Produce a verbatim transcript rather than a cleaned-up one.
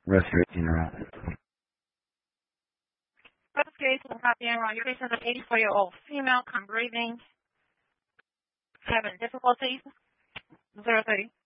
Restoration around. First case, we'll copy in wrong. Your patient is an eighty-four-year-old female, come breathing, having difficulties. zero thirty.